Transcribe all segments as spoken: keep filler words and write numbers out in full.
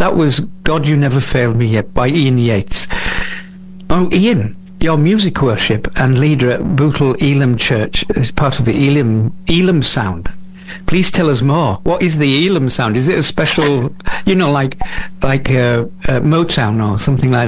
that was God You Never Failed Me Yet by Ian Yates. Oh, Ian, your music worship and leader at Bootle Elim Church is part of the Elim, Elim Sound. Please tell us more. What is the Elim Sound? Is it a special, you know, like like uh, uh, Motown or something like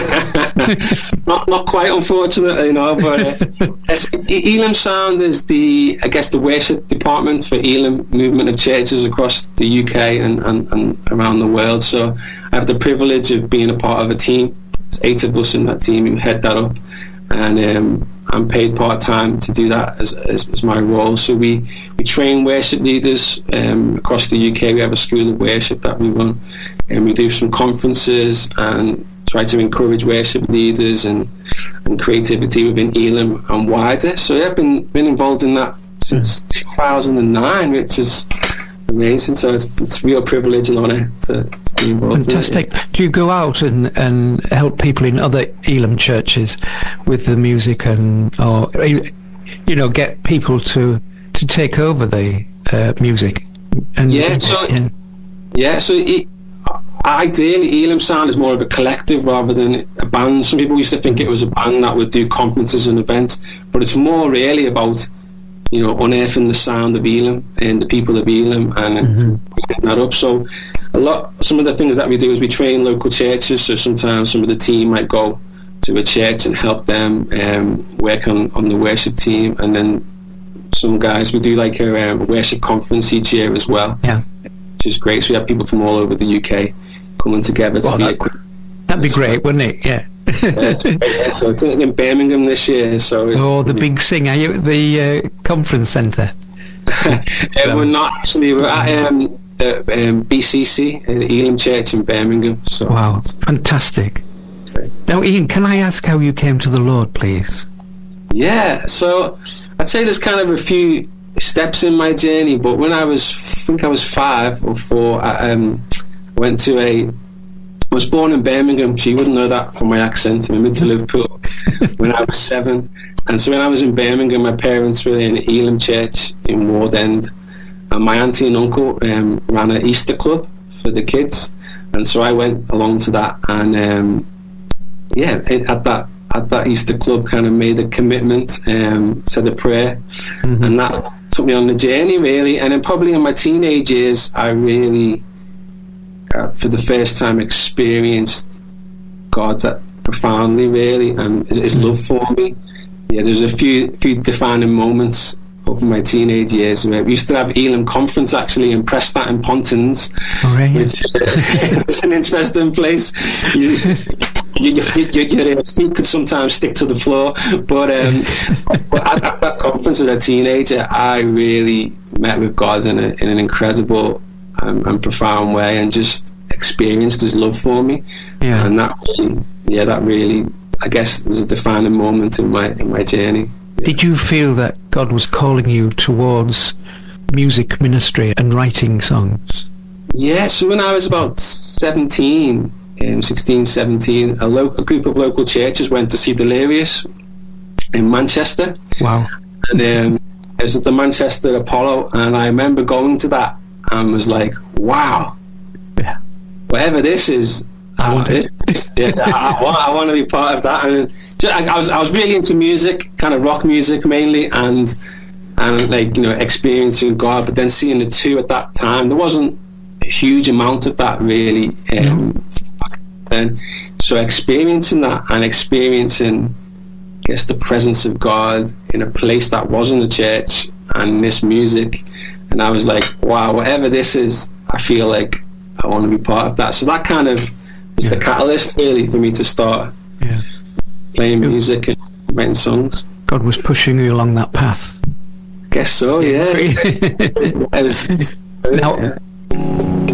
that? not not quite, unfortunately, you know. But uh, Elim Sound is the, I guess, the worship department for Elim movement of churches across the U K and, and, and around the world. So I have the privilege of being a part of a team. There's eight of us in that team who head that up, and um, I'm paid part-time to do that as, as, as my role. So we, we train worship leaders um, across the U K. We have a school of worship that we run, and we do some conferences and try to encourage worship leaders and, and creativity within Elim and wider. So yeah, I've been, been involved in that since two thousand nine, which is amazing. So it's, it's a real privilege and honour to, to be involved. Fantastic. In it. Do you go out and, and help people in other Elim churches with the music, and or you know, get people to to take over the uh, music? And yeah, so yeah, yeah so it, ideally Elim Sound is more of a collective rather than a band. Some people used to think it was a band that would do conferences and events, but it's more really about, you know, unearthing the sound of Elim and the people of Elim and mm-hmm. picking that up. So a lot, some of the things that we do is we train local churches. So sometimes some of the team might go to a church and help them um, work on, on the worship team, and then some guys, we do like a um, worship conference each year as well. Yeah, which is great. So we have people from all over the U K coming together to well, be that, like, that'd be great, wouldn't it? Yeah. yeah, it's, yeah, so it's in Birmingham this year. So oh, the big sing! Are you at the uh, conference centre? uh, we're not actually. We're at um, uh, um, B C C, uh, Elim Church in Birmingham. So wow, fantastic! Great. Now, Ian, can I ask how you came to the Lord, please? Yeah, so I'd say there's kind of a few steps in my journey. But when I was, I think I was five or four, I um, went to a. I was born in Birmingham, so you wouldn't know that from my accent. I moved to Liverpool when I was seven. And so when I was in Birmingham, my parents were in Elim Church in Ward End. And my auntie and uncle um, ran an Easter club for the kids. And so I went along to that. And um, yeah, it, at that at that Easter club, kind of made a commitment, um, said a prayer. Mm-hmm. And that took me on the journey, really. And then probably in my teenage years, I really... Uh, for the first time experienced God that profoundly, really, and his, his love for me. Yeah, there's a few few defining moments over my teenage years where we used to have Elim Conference actually in Prestat and Pontins, oh, right. which uh, is an interesting place. You, you, you, you, your feet could sometimes stick to the floor, but, um, but at, at that conference as a teenager, I really met with God in, a, in an incredible Um, and profound way, and just experienced his love for me. Yeah. And that really, yeah, that really, I guess, was a defining moment in my in my journey. Yeah. Did you feel that God was calling you towards music ministry and writing songs? Yeah, so when I was about seventeen, um, sixteen, seventeen, a, lo- a group of local churches went to see Delirious in Manchester. Wow. And um, it was at the Manchester Apollo, and I remember going to that and was like, wow, yeah, whatever this is, I want it. Yeah, I, I, want, I want to be part of that. And just, I, I was I was really into music, kind of rock music mainly, and and like, you know, experiencing God. But then seeing the two at that time, there wasn't a huge amount of that really. Um, and so experiencing that and experiencing, I guess, the presence of God in a place that wasn't a church and this music. And I was like, wow, whatever this is, I feel like I want to be part of that. So that kind of was yeah. the catalyst, really, for me to start yeah. playing music and writing songs. God was pushing you along that path. I guess so, yeah. I was, now, yeah.